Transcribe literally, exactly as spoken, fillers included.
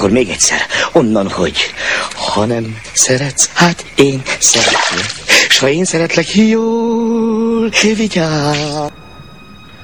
Akkor még egyszer, onnan, hogy ha nem szeretsz, hát én szeretlek, s ha én szeretlek, jól vigyázz.